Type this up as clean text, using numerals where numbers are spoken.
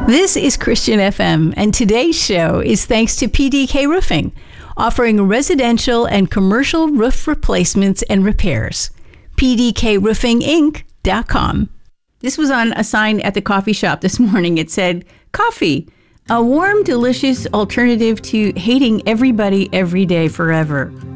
This is Christian FM, and today's show is thanks to PDK Roofing, offering residential and commercial roof replacements and repairs. PDKRoofingInc.com. This was on a sign at the coffee shop this morning. It said, "Coffee, a warm, delicious alternative to hating everybody every day forever."